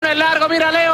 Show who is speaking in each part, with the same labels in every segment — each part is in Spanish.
Speaker 1: en largo, mira Leo.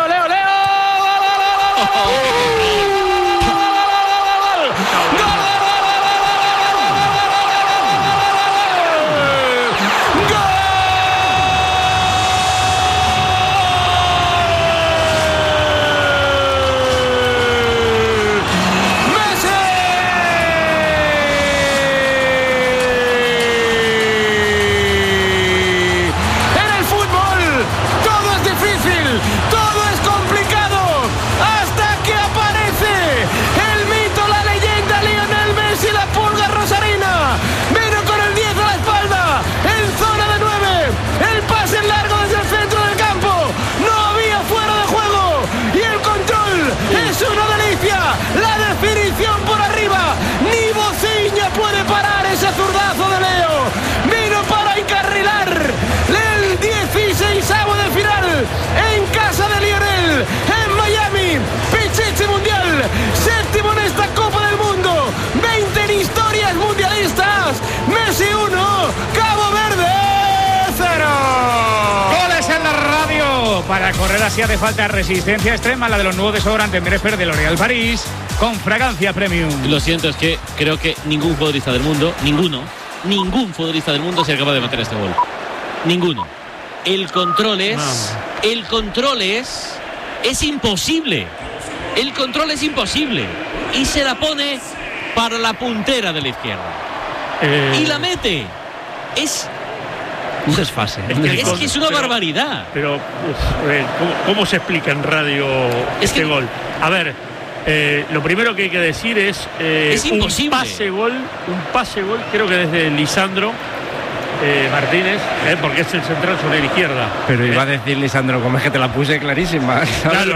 Speaker 2: Para correr así hace falta resistencia extrema, la de los nuevos desodorantes Miracle de L'Oréal París, con fragancia premium.
Speaker 3: Lo siento, es que creo que ningún futbolista del mundo, ningún futbolista del mundo se acaba de meter este gol. Ninguno. El control es imposible. El control es imposible. Y se la pone para la puntera de la izquierda. Y la mete. Es
Speaker 4: un desfase.
Speaker 3: Es que es una barbaridad.
Speaker 5: Pero, ¿cómo se explica en radio este gol? A ver, lo primero que hay que decir es
Speaker 3: imposible.
Speaker 5: Un pase gol, creo que desde Lisandro Martínez, porque es el central sobre la izquierda.
Speaker 4: Pero iba a decir Lisandro Gómez que te la puse clarísima.
Speaker 5: Claro.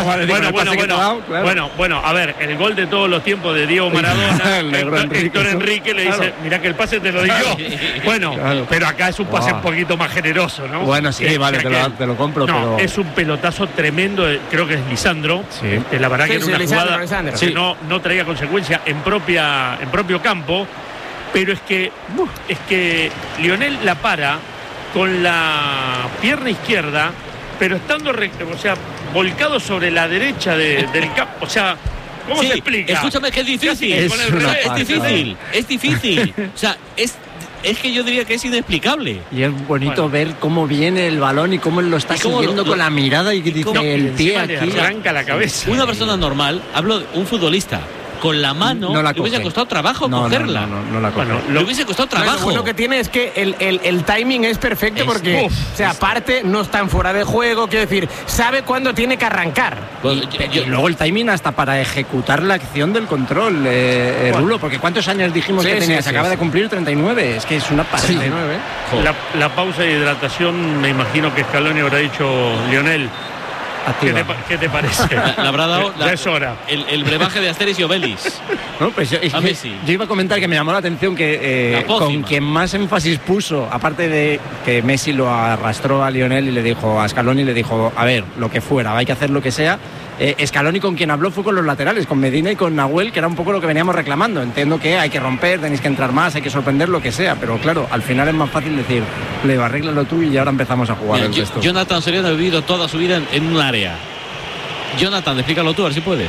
Speaker 5: Bueno, a ver, el gol de todos los tiempos de Diego Maradona, Héctor Enrique le dice, mirá que el pase te lo di yo. Bueno, pero acá es un pase un poquito más generoso, ¿no?
Speaker 4: Bueno, sí, vale, te lo compro.
Speaker 5: No, pero es un pelotazo tremendo, creo que es Lisandro. Sí. La verdad que era una jugada que no traía consecuencia en propio campo. Pero es que Lionel la para con la pierna izquierda, pero estando volcado sobre la derecha del campo. O sea, ¿cómo se explica?
Speaker 3: Escúchame, que es difícil. Es difícil. O sea, es que yo diría que es inexplicable.
Speaker 4: Y es bonito ver cómo viene el balón y cómo él lo está siguiendo con la mirada y dice el pie aquí.
Speaker 5: Arranca la cabeza.
Speaker 3: Una persona normal, hablo de un futbolista, con la mano le hubiese costado trabajo cogerla.
Speaker 4: No la coge.
Speaker 3: Le hubiese costado trabajo.
Speaker 1: Lo bueno que tiene es que el timing es perfecto porque, aparte, no está en fuera de juego, quiero decir, sabe cuándo tiene que arrancar.
Speaker 4: Y luego el timing hasta para ejecutar la acción del control, Rulo, porque ¿cuántos años dijimos que tenía? Se acaba de cumplir 39, es que es una pasada.
Speaker 1: 39.
Speaker 5: La pausa de hidratación, me imagino que Scaloni habrá dicho, Lionel, ¿Qué te parece?
Speaker 3: Le habrá dado
Speaker 5: ya es hora.
Speaker 3: El brebaje de Asterix y Obelix.
Speaker 4: No, pues yo iba a comentar que me llamó la atención que con quien más énfasis puso, aparte de que Messi lo arrastró a Lionel y le dijo a Scaloni, le dijo, a ver, lo que fuera, hay que hacer lo que sea. Scaloni con quien habló fue con los laterales, con Medina y con Nahuel, que era un poco lo que veníamos reclamando. Entiendo que hay que romper, tenéis que entrar más, hay que sorprender, lo que sea, pero claro, al final es más fácil decir, Leo, arréglalo tú y ahora empezamos a jugar el resto.
Speaker 3: Jonathan Soriano ha vivido toda su vida en un área. Jonathan, explícalo tú, a ver si puedes.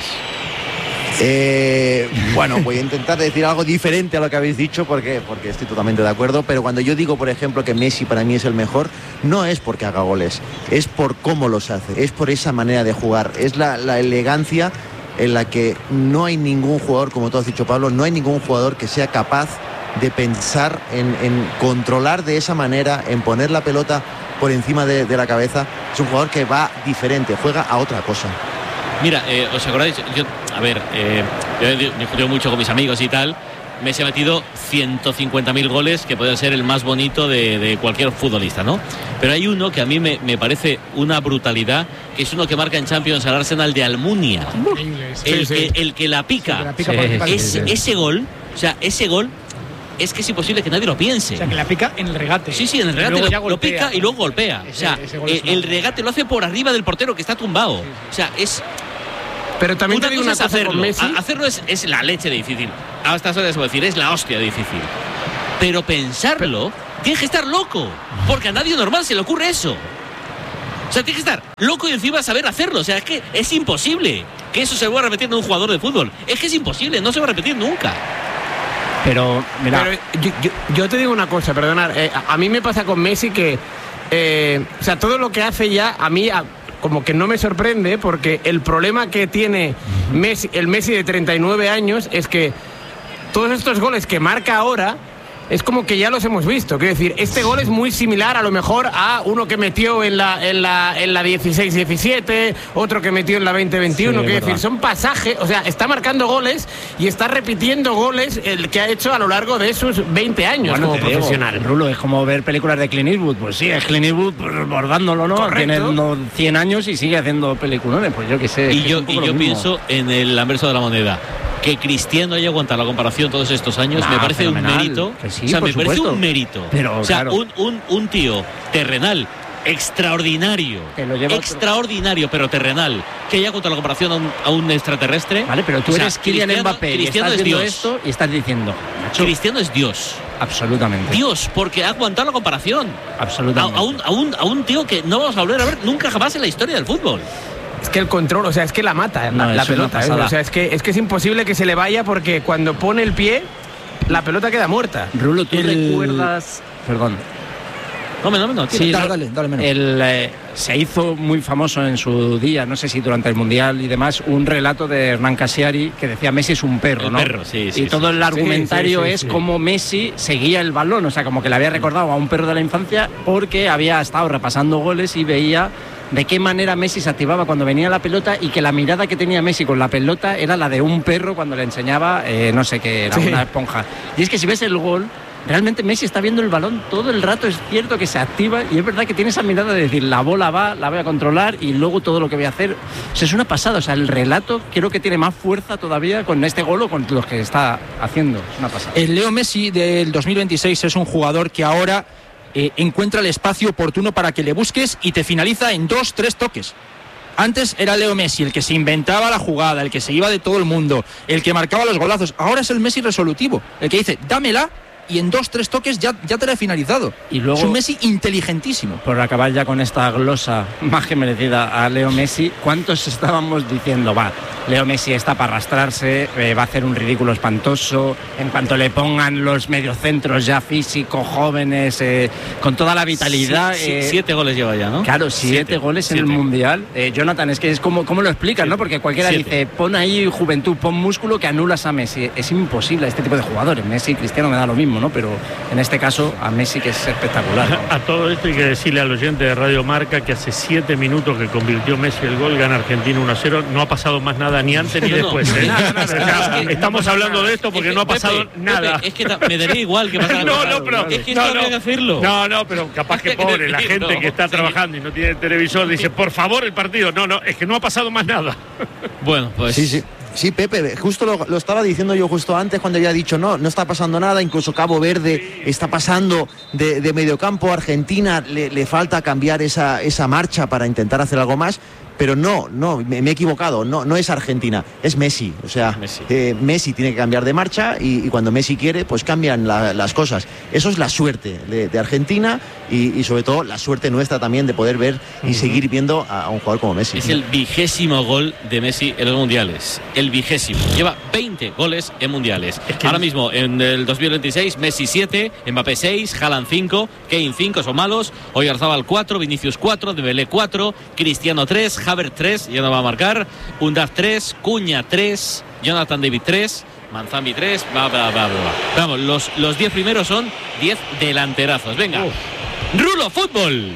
Speaker 6: Bueno, voy a intentar decir algo diferente a lo que habéis dicho porque estoy totalmente de acuerdo, pero cuando yo digo, por ejemplo, que Messi para mí es el mejor, no es porque haga goles, es por cómo los hace, es por esa manera de jugar, es la elegancia en la que no hay ningún jugador, como tú has dicho, Pablo, no hay ningún jugador que sea capaz de pensar en controlar de esa manera, en poner la pelota por encima de la cabeza. Es un jugador que va diferente, juega a otra cosa.
Speaker 3: Mira, ¿os acordáis? Yo he discutido mucho con mis amigos y tal. Messi ha metido 150.000 goles, que puede ser el más bonito de cualquier futbolista, ¿no? Pero hay uno que a mí me parece una brutalidad, que es uno que marca en Champions al Arsenal de Almunia. El que la pica. Ese gol, o sea, ese gol es que es imposible que nadie lo piense.
Speaker 2: O sea, que la pica en el regate.
Speaker 3: Sí, en el regate lo pica y luego golpea. O sea, el regate lo hace por arriba del portero que está tumbado. O sea, es...
Speaker 1: Pero también
Speaker 3: una
Speaker 1: te digo
Speaker 3: cosa
Speaker 1: una cosa con Messi.
Speaker 3: Hacerlo es la leche de difícil. A estas horas, decir, es la hostia de difícil. Pero pensarlo, tienes que estar loco. Porque a nadie normal se le ocurre eso. O sea, tiene que estar loco y encima saber hacerlo. O sea, es que es imposible que eso se vuelva a repetir en un jugador de fútbol. Es que es imposible, no se va a repetir nunca.
Speaker 4: Pero, mira,
Speaker 1: yo te digo una cosa, perdonad. A mí me pasa con Messi que, o sea, todo lo que hace ya, a mí como que no me sorprende, porque el problema que tiene el Messi de 39 años es que todos estos goles que marca ahora es como que ya los hemos visto. Quiero decir, este gol es muy similar a lo mejor a uno que metió en la 16-17, otro que metió en la 20-21. Quiero decir, son pasajes, o sea, está marcando goles y está repitiendo goles el que ha hecho a lo largo de sus 20 años como profesional.
Speaker 4: Rulo, es como ver películas de Clint Eastwood. Pues sí, es Clint Eastwood bordándolo, ¿no?
Speaker 1: Correcto.
Speaker 4: Tiene 100 años y sigue haciendo peliculones, pues yo qué sé.
Speaker 3: Y yo pienso en el anverso de la moneda. Que Cristiano haya aguantado la comparación todos estos años me parece un mérito.
Speaker 4: Sí,
Speaker 3: o sea, me
Speaker 4: supuesto.
Speaker 3: parece un mérito.
Speaker 4: Pero,
Speaker 3: o sea,
Speaker 4: claro,
Speaker 3: un tío terrenal, extraordinario, pero terrenal, que haya aguantado la comparación a un extraterrestre.
Speaker 4: Vale, pero tú eres Kylian Mbappé,
Speaker 3: Cristiano
Speaker 4: estás
Speaker 3: es
Speaker 4: viendo
Speaker 3: Dios.
Speaker 4: esto y estás diciendo, macho,
Speaker 3: Cristiano es Dios.
Speaker 4: Absolutamente.
Speaker 3: Dios, porque ha aguantado la comparación.
Speaker 4: Absolutamente.
Speaker 3: A un tío que no vamos a volver a ver nunca jamás en la historia del fútbol.
Speaker 1: Es que el control, o sea, es que la mata la pelota. O sea, es que es imposible que se le vaya, porque cuando pone el pie, la pelota queda muerta.
Speaker 4: Rulo, ¿tú recuerdas? Perdón.
Speaker 3: No.
Speaker 4: Sí,
Speaker 7: dale, menos.
Speaker 4: Se hizo muy famoso en su día, no sé si durante el Mundial y demás, un relato de Hernán Casiari que decía Messi es un perro, ¿no?
Speaker 3: Perro, sí.
Speaker 4: Y todo el argumentario es cómo Messi seguía el balón, o sea, como que le había recordado a un perro de la infancia porque había estado repasando goles y veía de qué manera Messi se activaba cuando venía la pelota, y que la mirada que tenía Messi con la pelota era la de un perro cuando le enseñaba, no sé qué, era una esponja. Y es que si ves el gol, realmente Messi está viendo el balón todo el rato, es cierto que se activa y es verdad que tiene esa mirada de decir, la bola va, la voy a controlar y luego todo lo que voy a hacer. O sea, es una pasada, o sea, el relato creo que tiene más fuerza todavía con este gol o con los que está haciendo. Es una pasada.
Speaker 7: El Leo Messi del 2026 es un jugador que ahora encuentra el espacio oportuno para que le busques y te finaliza en 2-3 toques. Antes era Leo Messi el que se inventaba la jugada, el que se iba de todo el mundo, el que marcaba los golazos. Ahora es el Messi resolutivo, el que dice, dámela, y en 2-3 toques ya te la he finalizado. Y luego, es un Messi inteligentísimo.
Speaker 4: Por acabar ya con esta glosa más que merecida a Leo Messi, ¿cuántos estábamos diciendo, Leo Messi está para arrastrarse, va a hacer un ridículo espantoso, en cuanto le pongan los mediocentros ya físicos, jóvenes, con toda la vitalidad?
Speaker 3: 7 goles lleva ya, ¿no?
Speaker 4: Claro, 7 goles en el Mundial. Jonathan, es que es como lo explicas, ¿no? Porque cualquiera dice, pon ahí juventud, pon músculo, que anulas a Messi. Es imposible a este tipo de jugadores. Messi y Cristiano me da lo mismo, ¿no? Pero en este caso a Messi, que es espectacular, ¿no?
Speaker 5: A todo esto hay que decirle al oyente de Radio Marca que hace 7 minutos que convirtió Messi el gol, gana Argentina 1-0, no ha pasado más nada ni antes ni después. Estamos hablando de esto porque no ha pasado nada.
Speaker 3: Es que me daría igual que pasara.
Speaker 5: pero
Speaker 3: es que esto habría que hacerlo.
Speaker 5: No, pero capaz que pobre la gente que está trabajando y no tiene televisor dice, por favor, el partido. No, es que no ha pasado más nada.
Speaker 3: Bueno, pues
Speaker 6: Sí, Pepe, justo lo estaba diciendo yo justo antes cuando había dicho no está pasando nada, incluso Cabo Verde está pasando de mediocampo, Argentina le falta cambiar esa marcha para intentar hacer algo más, pero no, me he equivocado, no es Argentina, es Messi, o sea, Messi tiene que cambiar de marcha y cuando Messi quiere, pues cambian las cosas. Eso es la suerte de Argentina y sobre todo la suerte nuestra también de poder ver y seguir viendo a un jugador como Messi.
Speaker 3: Es el 20º gol de Messi en los mundiales, el 20º. Lleva 20 goles en mundiales. Ahora mismo, en el 2026, Messi 7, Mbappé 6, Haaland 5, Kane 5, son malos, Oyarzabal 4, Vinicius 4, Dembélé 4, Cristiano 3, Havertz 3, ya no va a marcar, Undaf 3, Cuña 3, Jonathan David 3, Manzambi 3, Vamos, los 10 primeros son 10 delanterazos. Venga, Rulo, fútbol.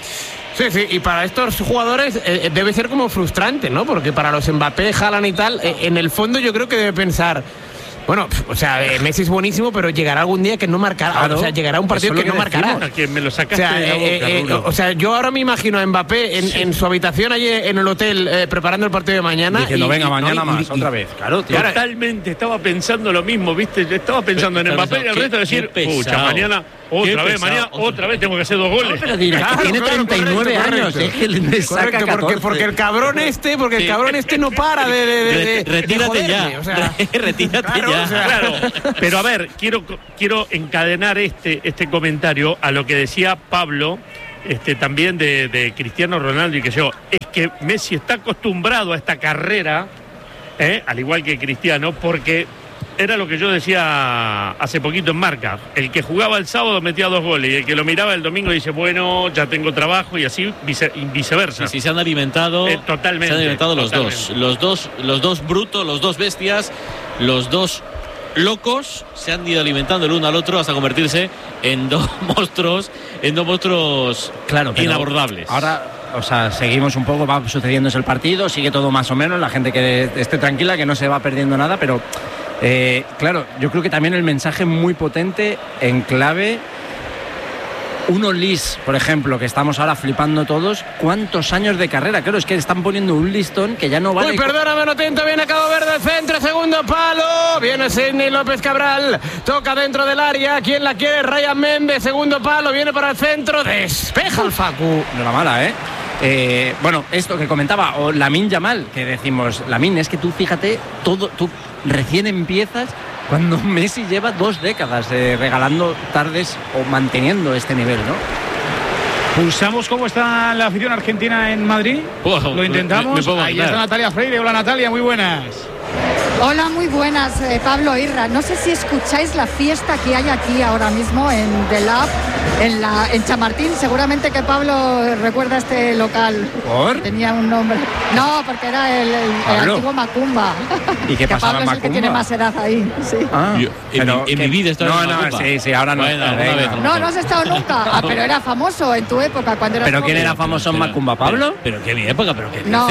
Speaker 1: Sí, y para estos jugadores debe ser como frustrante, ¿no? Porque para los Mbappé, Haaland y tal, en el fondo yo creo que debe pensar, bueno, o sea, Messi es buenísimo, pero llegará algún día que no marcará. Claro, o sea, llegará un partido que no marcará.
Speaker 5: Que me lo sacaste de la boca,
Speaker 1: o sea, yo ahora me imagino a Mbappé en su habitación allí en el hotel preparando el partido de mañana.
Speaker 4: Diciendo, venga, mañana más, otra vez.
Speaker 5: Claro, tío. Totalmente, estaba pensando lo mismo, ¿viste? Estaba pensando en Mbappé y el resto de decir, pucha, mañana otra vez tengo que hacer 2 goles.
Speaker 4: Pero dirá, que tiene 39 años, es que le saca 14.
Speaker 1: Porque el cabrón este no para de
Speaker 3: retírate
Speaker 1: de
Speaker 3: ya,
Speaker 1: o sea,
Speaker 3: retírate ya.
Speaker 5: Claro, pero a ver, quiero encadenar este comentario a lo que decía Pablo también de Cristiano Ronaldo y que yo, es que Messi está acostumbrado a esta carrera, al igual que Cristiano, porque era lo que yo decía hace poquito en Marca. El que jugaba el sábado metía 2 goles y el que lo miraba el domingo dice, bueno, ya tengo trabajo, y así viceversa.
Speaker 3: Sí, se han alimentado
Speaker 5: totalmente.
Speaker 3: Se han alimentado los dos brutos, los dos bestias, los dos locos, se han ido alimentando el uno al otro hasta convertirse en dos monstruos,
Speaker 4: claro,
Speaker 3: inabordables.
Speaker 4: Ahora, o sea, seguimos un poco, va sucediendo el partido, sigue todo más o menos, la gente que esté tranquila, que no se va perdiendo nada, pero claro, yo creo que también el mensaje muy potente en clave. Uno Lis, por ejemplo, que estamos ahora flipando todos, ¿cuántos años de carrera? Claro, es que están poniendo un listón que ya no vale.
Speaker 1: Uy, perdóname, no tinto, viene Cabo Verde al centro, segundo palo, viene Sidney López Cabral, toca dentro del área, ¿quién la quiere? Ryan Méndez, segundo palo, viene para el centro, despeja el Facu.
Speaker 4: No era mala, bueno, esto que comentaba, o Lamine Yamal, que decimos, Lamine, es que tú fíjate, tú recién empiezas cuando Messi lleva 2 décadas regalando tardes o manteniendo este nivel, ¿no?
Speaker 2: Pulsamos cómo está la afición argentina en Madrid. Lo intentamos. Ahí está Natalia Freire. Hola Natalia, muy buenas.
Speaker 8: Hola, muy buenas, Pablo Irra. No sé si escucháis la fiesta que hay aquí ahora mismo en The Lab, en Chamartín. Seguramente que Pablo recuerda este local.
Speaker 4: ¿Por?
Speaker 8: Tenía un nombre. No, porque era el antiguo Macumba.
Speaker 4: ¿Y qué pasaba en Macumba?
Speaker 8: Es el que tiene más edad ahí. Sí.
Speaker 3: En mi vida he estado en Macumba.
Speaker 4: Sí, ahora no.
Speaker 8: No has estado nunca. Pero era famoso en tu época cuando eras
Speaker 4: ¿Pero quién era famoso en Macumba, Pablo?
Speaker 3: Pero que en mi época, pero que
Speaker 8: no,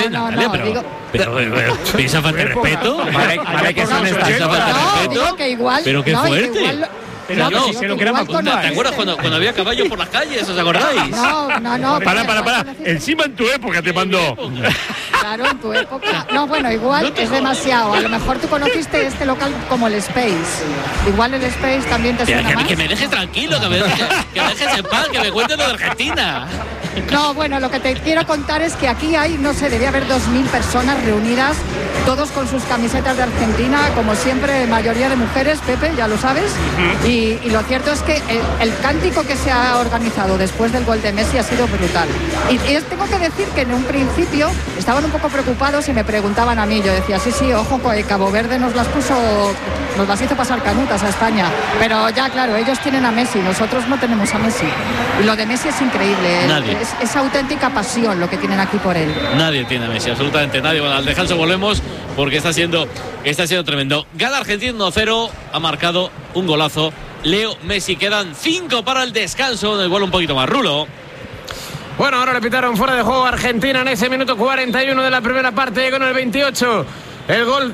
Speaker 3: pero ¿piensa falta de respeto?
Speaker 4: Vale, que son estas.
Speaker 8: Digo que igual.
Speaker 3: Pero qué fuerte.
Speaker 2: Pero no, sé lo que era Macumba.
Speaker 3: ¿Te acuerdas cuando había caballos por las calles? ¿Os acordáis?
Speaker 8: No.
Speaker 5: Para. Encima en tu época te mandó.
Speaker 8: Claro, en tu época. No, bueno, igual es demasiado. A lo mejor tú conociste este local como el Space. Igual el Space también te suena más.
Speaker 3: Que me dejes tranquilo, que me dejes en paz, que me cuentes lo de Argentina.
Speaker 8: No, bueno, lo que te quiero contar es que aquí hay, no sé, debía haber 2.000 personas reunidas, todos con sus camisetas de Argentina, como siempre, mayoría de mujeres, Pepe, ya lo sabes. Y lo cierto es que el cántico que se ha organizado después del gol de Messi ha sido brutal. Y tengo que decir que en un principio estaban un poco preocupados y me preguntaban a mí. Yo decía, sí, ojo, Cabo Verde nos las hizo pasar canutas a España. Pero ya, claro, ellos tienen a Messi, nosotros no tenemos a Messi. Y lo de Messi es increíble.
Speaker 3: Nadie.
Speaker 8: Es auténtica pasión lo que tienen aquí por él.
Speaker 3: Nadie tiene a Messi, absolutamente nadie. Bueno, al descanso volvemos porque está siendo tremendo. Gana Argentina 1-0, ha marcado un golazo Leo Messi. Quedan 5 para el descanso. Igual un poquito más, Rulo.
Speaker 1: Bueno, ahora le pitaron fuera de juego a Argentina en ese minuto 41 de la primera parte con el 28. El gol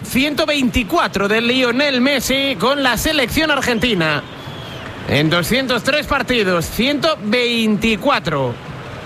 Speaker 1: 124 de Lionel Messi con la selección argentina. En 203 partidos, 124.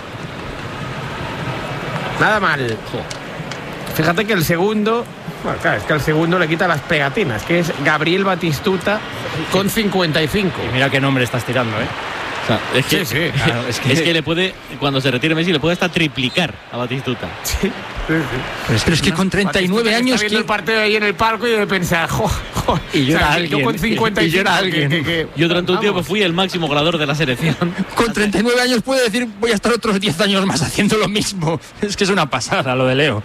Speaker 1: Nada mal. Fíjate que el segundo... Bueno, claro, es que al segundo le quita las pegatinas, que es Gabriel Batistuta con 55.
Speaker 4: Y mira qué nombre estás tirando,
Speaker 3: O sea, es que,
Speaker 1: sí.
Speaker 3: Claro, es que le puede, cuando se retire Messi, le puede hasta triplicar a Batistuta.
Speaker 1: Sí.
Speaker 4: Pero es que con 39 años...
Speaker 1: Está viendo el partido ahí en el palco y de pensar,
Speaker 4: y yo era alguien.
Speaker 1: Yo con 55.
Speaker 4: Y yo era alguien.
Speaker 3: Yo durante un tiempo fui el máximo goleador de la selección.
Speaker 4: Con 39 años puede decir, voy a estar otros 10 años más haciendo lo mismo. Es que es una pasada lo de Leo.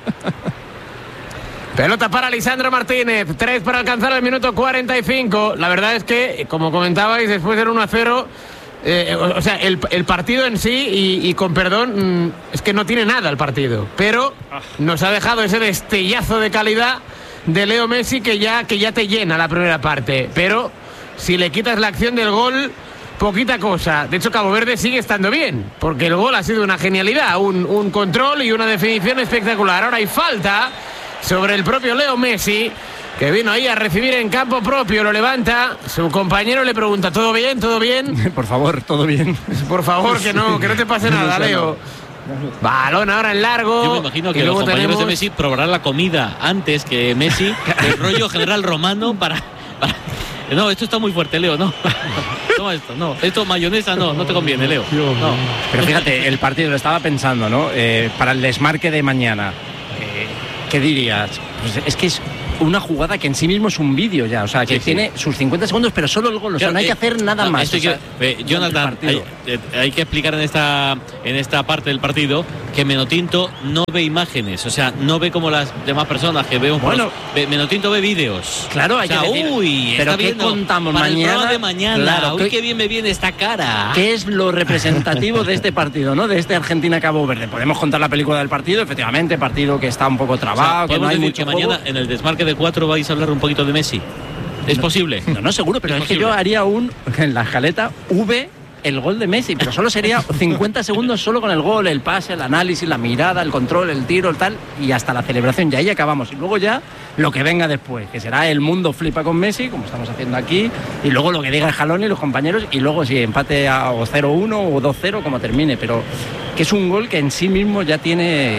Speaker 1: Pelota para Lisandro Martínez, 3 para alcanzar el minuto 45. La verdad es que, como comentabais, después del 1-0, o sea, el partido en sí, y con perdón, es que no tiene nada el partido. Pero nos ha dejado ese destellazo de calidad de Leo Messi que ya te llena la primera parte. Pero si le quitas la acción del gol, poquita cosa. De hecho, Cabo Verde sigue estando bien, porque el gol ha sido una genialidad, un control y una definición espectacular. Ahora hay falta sobre el propio Leo Messi, que vino ahí a recibir en campo propio, lo levanta, su compañero le pregunta, ¿todo bien? ¿Todo bien?
Speaker 4: Por favor, todo bien.
Speaker 1: Por favor, que no te pase nada, Leo. Balón ahora en largo.
Speaker 3: Yo me imagino que los compañeros de Messi probarán la comida antes que Messi, el rollo general romano para... No, esto está muy fuerte, Leo, no. Toma esto, no. Esto mayonesa no te conviene, Leo. No.
Speaker 4: Pero fíjate, el partido lo estaba pensando, ¿no? Para el desmarque de mañana. ¿Qué dirías? Pues es que es una jugada que en sí mismo es un vídeo ya, o sea, que tiene sus 50 segundos, pero solo el gol, o sea, no hay que hacer nada más.
Speaker 3: Jonathan, hay que explicar en esta parte del partido que Menotinto no ve imágenes, o sea, no ve como las demás personas que vemos. Bueno, Menotinto ve vídeos.
Speaker 4: Claro, hay que decir, pero
Speaker 3: está
Speaker 4: ¿qué contamos
Speaker 3: para
Speaker 4: mañana?
Speaker 3: El programa de mañana.
Speaker 4: Claro,
Speaker 3: qué bien me viene esta cara.
Speaker 4: ¿Qué es lo representativo de este partido, ¿no? De este Argentina-Cabo Verde. Podemos contar la película del partido, efectivamente, partido que está un poco trabado, que no hay mucho juego.
Speaker 3: Mañana en el desmarque de 4 vais a hablar un poquito de Messi. ¿Es posible?
Speaker 4: No, seguro, pero es que yo haría en la escaleta el gol de Messi, pero solo sería 50 segundos solo con el gol, el pase, el análisis, la mirada, el control, el tiro, el tal, y hasta la celebración, y ahí acabamos. Y luego ya lo que venga después, que será el mundo flipa con Messi, como estamos haciendo aquí, y luego lo que diga el Jalón y los compañeros, y luego si empate o 0-1 o 2-0, como termine, pero que es un gol que en sí mismo ya tiene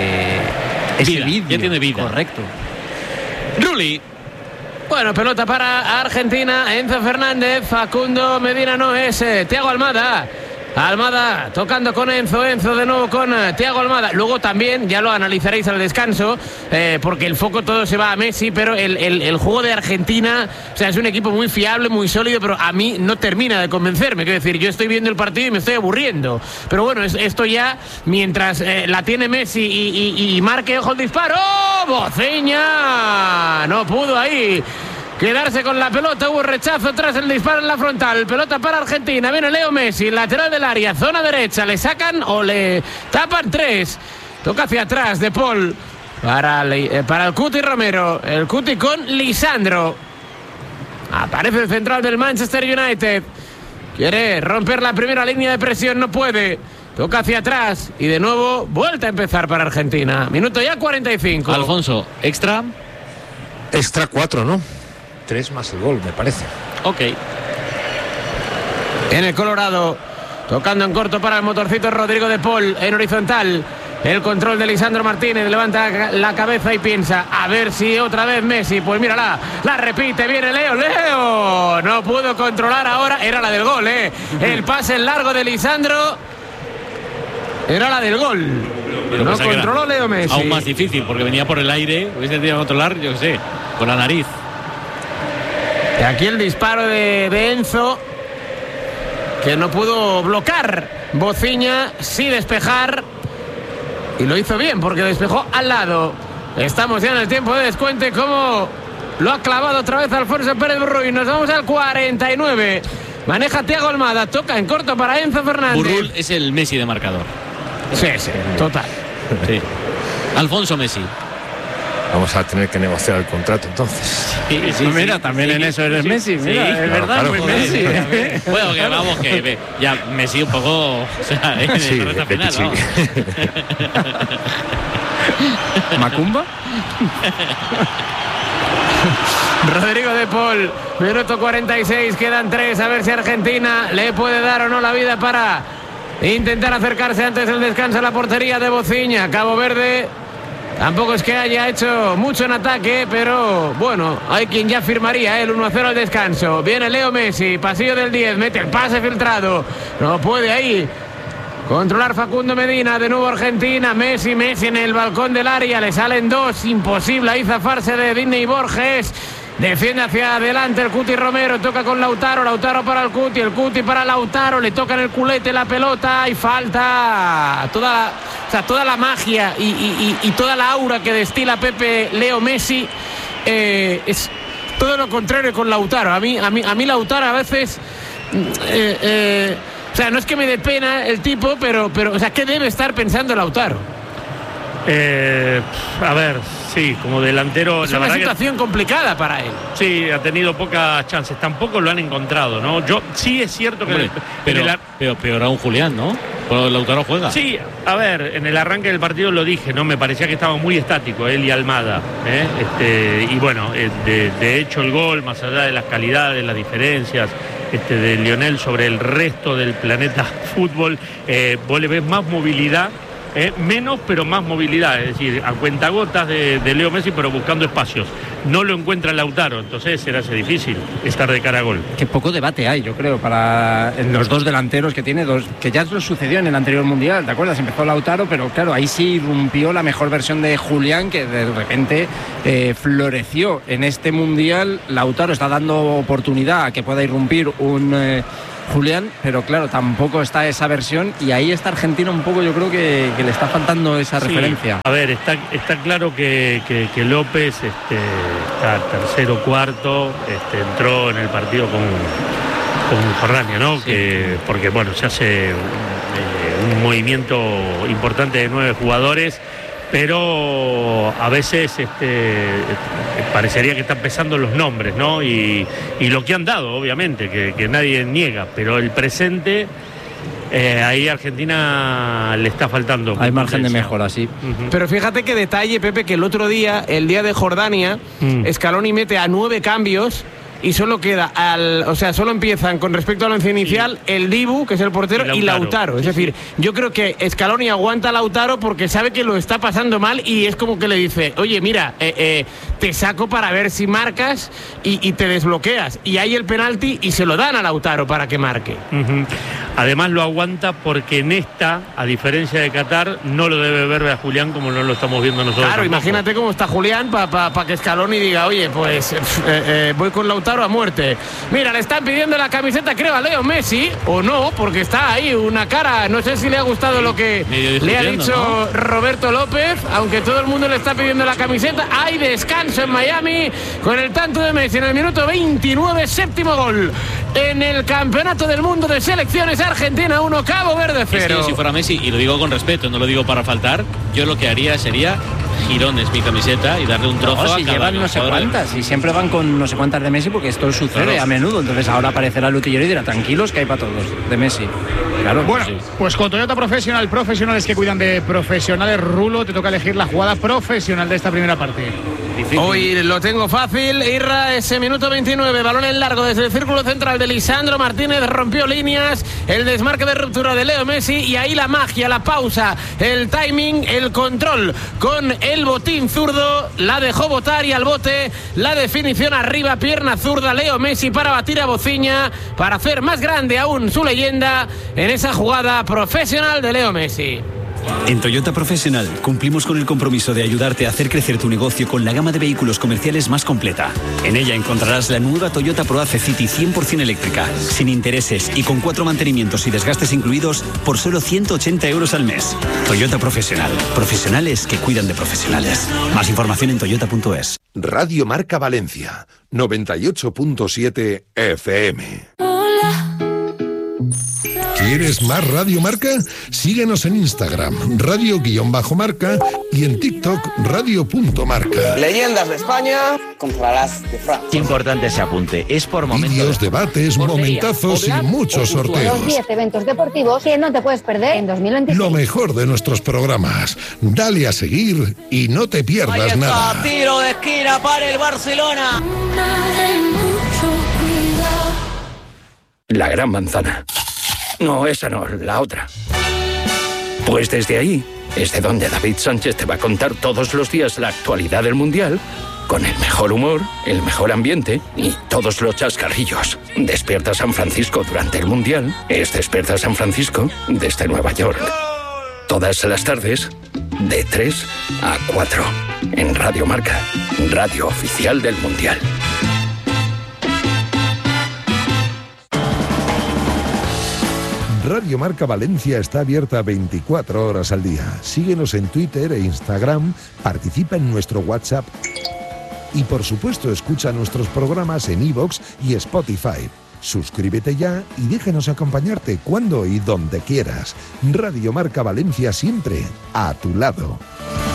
Speaker 4: ese vídeo.
Speaker 3: Ya tiene vida.
Speaker 4: Correcto.
Speaker 3: Rulli.
Speaker 1: Bueno, pelota para Argentina, Enzo Fernández, Facundo Medina no es, Thiago Almada tocando con Enzo de nuevo con Thiago Almada. Luego también, ya lo analizaréis al descanso, porque el foco todo se va a Messi, pero el juego de Argentina, o sea, es un equipo muy fiable, muy sólido, pero a mí no termina de convencerme. Quiero decir, yo estoy viendo el partido y me estoy aburriendo. Pero bueno, esto ya, mientras la tiene Messi y marque, ojo el disparo. ¡Oh, Bociña! No pudo ahí quedarse con la pelota, hubo rechazo tras el disparo en la frontal. Pelota para Argentina, viene Leo Messi, lateral del área, zona derecha, le sacan o le tapan 3. Toca hacia atrás De Paul para el Cuti Romero, el Cuti con Lisandro. Aparece el central del Manchester United, quiere romper la primera línea de presión, no puede. Toca hacia atrás y de nuevo vuelta a empezar para Argentina. Minuto ya 45.
Speaker 3: Alfonso, extra
Speaker 9: 4, ¿no? 3 más el gol, me parece.
Speaker 3: Ok.
Speaker 1: En el Colorado, tocando en corto para el motorcito Rodrigo De Paul, en horizontal. El control de Lisandro Martínez, levanta la cabeza y piensa, a ver si otra vez Messi. Pues mírala, la repite, viene Leo. No pudo controlar ahora, era la del gol, El pase en largo de Lisandro era la del gol.
Speaker 3: Pero
Speaker 1: no controló Leo Messi.
Speaker 3: Aún más difícil, porque venía por el aire, hubiese tenido que controlar, yo qué sé, con la nariz.
Speaker 1: Y aquí el disparo de Enzo, que no pudo bloquear. Bociña sí despejar, y lo hizo bien porque despejó al lado. Estamos ya en el tiempo de descuento, como lo ha clavado otra vez Alfonso Pérez Burruy. Nos vamos al 49. Maneja Thiago Almada, toca en corto para Enzo Fernández.
Speaker 3: Burruy es el Messi de marcador.
Speaker 1: Sí, total.
Speaker 3: Sí. Alfonso Messi.
Speaker 9: Vamos a tener que negociar el contrato entonces.
Speaker 4: Sí, mira, también en eso eres Messi. Mira, es verdad,
Speaker 9: claro,
Speaker 4: muy Messi.
Speaker 3: Bueno, que vamos, que ya Messi un poco, o sea, en la recta final,
Speaker 9: sí.
Speaker 4: ¿Macumba?
Speaker 1: Rodrigo De Paul, minuto 46, quedan 3, a ver si Argentina le puede dar o no la vida para intentar acercarse antes del descanso a la portería de Bociña. Cabo Verde tampoco es que haya hecho mucho en ataque, pero bueno, hay quien ya firmaría el 1-0 al descanso. Viene Leo Messi, pasillo del 10, mete el pase filtrado, no puede ahí controlar Facundo Medina. De nuevo Argentina, Messi en el balcón del área, le salen 2, imposible ahí zafarse de Disney Borges. Defiende hacia adelante el Cuti Romero, toca con Lautaro para el Cuti para Lautaro, le toca en el culete la pelota y falta. Toda la magia y toda la aura que destila Pepe Leo Messi es todo lo contrario con Lautaro. A mí Lautaro a veces o sea, no es que me dé pena el tipo, pero o sea, ¿qué debe estar pensando Lautaro?
Speaker 5: A ver, sí, como delantero.
Speaker 1: Es una situación complicada para él.
Speaker 5: Sí, ha tenido pocas chances. Tampoco lo han encontrado, ¿no? Sí es cierto que.
Speaker 3: Pero peor aún Julián, ¿no? Cuando Lautaro juega.
Speaker 5: Sí, a ver, en el arranque del partido lo dije, ¿no? Me parecía que estaba muy estático él y Almada. Y bueno, de hecho el gol, más allá de las calidades, las diferencias de Lionel sobre el resto del planeta fútbol, vos le ves más movilidad menos pero más movilidad, es decir, a cuentagotas de Leo Messi, pero buscando espacios. No lo encuentra Lautaro, entonces se le hace difícil estar de cara a gol.
Speaker 4: Qué poco debate hay, yo creo, para los dos delanteros que tiene, que ya lo sucedió en el anterior Mundial, ¿te acuerdas? Empezó Lautaro, pero claro, ahí sí irrumpió la mejor versión de Julián, que de repente floreció. En este Mundial Lautaro está dando oportunidad a que pueda irrumpir un Julián, pero claro, tampoco está esa versión, y ahí está Argentina un poco, yo creo que le está faltando esa referencia.
Speaker 5: A ver, está claro que López está tercero, cuarto, entró en el partido con Jordania, ¿no? Sí. Porque bueno, se hace un movimiento importante de 9 jugadores, pero a veces parecería que están pesando los nombres, ¿no? Y lo que han dado, obviamente, que nadie niega, pero el presente, ahí a Argentina le está faltando.
Speaker 4: Hay margen de mejora, sí.
Speaker 1: Pero fíjate qué detalle, Pepe, que el otro día, el día de Jordania, Scaloni mete a 9 cambios. Y solo queda solo empiezan con respecto al once inicial el Dibu, que es el portero, y Lautaro. Es decir, yo creo que Scaloni aguanta a Lautaro porque sabe que lo está pasando mal, y es como que le dice, oye, mira, te saco para ver si marcas y te desbloqueas. Y hay el penalti y se lo dan a Lautaro para que marque.
Speaker 5: Además lo aguanta porque en esta, a diferencia de Qatar, no lo debe ver a Julián como no lo estamos viendo nosotros.
Speaker 1: Claro,
Speaker 5: tampoco.
Speaker 1: Imagínate cómo está Julián para que Scaloni diga, oye, pues voy con Lautaro a muerte. Mira, le están pidiendo la camiseta, creo, a Leo Messi, o no, porque está ahí una cara, no sé si le ha gustado lo que le ha dicho, ¿no? Roberto López, aunque todo el mundo le está pidiendo la camiseta. Hay descanso en Miami con el tanto de Messi en el minuto 29, séptimo gol en el Campeonato del Mundo de Selecciones. Argentina 1, Cabo Verde 0.
Speaker 3: Es que yo, si fuera Messi, y lo digo con respeto, no lo digo para faltar, yo lo que haría sería girones mi camiseta y darle un trozo a
Speaker 4: si
Speaker 3: cada
Speaker 4: llevan no sé cuántas, y siempre van con no sé cuántas de Messi, porque esto sucede a menudo. Entonces ahora aparecerá el utillero y dirá, tranquilos, que hay para todos de Messi. Claro.
Speaker 2: Bueno, pues con Toyota Profesional, profesionales que cuidan de profesionales, Rulo, te toca elegir la jugada profesional de esta primera parte.
Speaker 1: Difícil. Hoy lo tengo fácil, Irra, ese minuto 29, balón en largo desde el círculo central de Lisandro Martínez, rompió líneas, el desmarque de ruptura de Leo Messi, y ahí la magia, la pausa, el timing, el control con el botín zurdo, la dejó botar y al bote, la definición arriba, pierna zurda, Leo Messi para batir a Bociña, para hacer más grande aún su leyenda en esa jugada profesional de Leo Messi.
Speaker 10: En Toyota Profesional cumplimos con el compromiso de ayudarte a hacer crecer tu negocio con la gama de vehículos comerciales más completa. En ella encontrarás la nueva Toyota ProAce City 100% eléctrica, sin intereses y con 4 mantenimientos y desgastes incluidos por solo 180 euros al mes. Toyota Profesional. Profesionales que cuidan de profesionales. Más información en toyota.es.
Speaker 11: Radio Marca Valencia, 98.7 FM. ¿Quieres más Radio Marca? Síguenos en Instagram, radio_marca, y en TikTok, radio.marca.
Speaker 12: Leyendas de España contra las de Francia.
Speaker 13: Importante ese apunte, es por momentos.
Speaker 11: Vídeos, debates, momentazos y muchos sorteos.
Speaker 14: Los 10 eventos deportivos que no te puedes perder en 2026.
Speaker 11: Lo mejor de nuestros programas. Dale a seguir y no te pierdas nada.
Speaker 12: Tiro de esquina para el Barcelona.
Speaker 15: La Gran Manzana. No, esa no, la otra. Pues desde ahí es de donde David Sánchez te va a contar todos los días la actualidad del Mundial, con el mejor humor, el mejor ambiente y todos los chascarrillos. Despierta San Francisco durante el Mundial es Despierta San Francisco desde Nueva York. Todas las tardes, de 3 a 4, en Radio Marca, radio oficial del Mundial.
Speaker 11: Radio Marca Valencia está abierta 24 horas al día. Síguenos en Twitter e Instagram, participa en nuestro WhatsApp y, por supuesto, escucha nuestros programas en iVoox y Spotify. Suscríbete ya y déjanos acompañarte cuando y donde quieras. Radio Marca Valencia, siempre a tu lado.